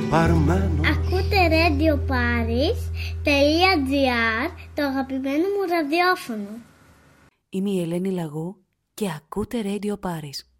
παρμένο. Ακούτε radioparis.gr, το αγαπημένο μου ραδιόφωνο. Είμαι η Ελένη Λαγού και ακούτε Radio Paris.